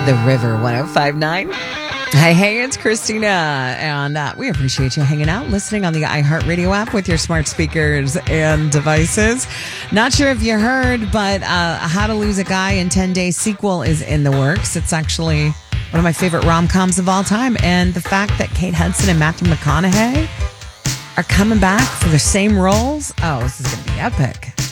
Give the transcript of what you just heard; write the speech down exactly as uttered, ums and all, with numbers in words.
The River one oh five point nine. Hey, hey, it's Christina, and uh, we appreciate you hanging out, listening on the iHeartRadio app with your smart speakers and devices. Not sure if you heard, but uh, How to Lose a Guy in ten Days sequel is in the works. It's actually one of my favorite rom-coms of all time, and the fact that Kate Hudson and Matthew McConaughey are coming back for the same roles, oh, this is going to be epic.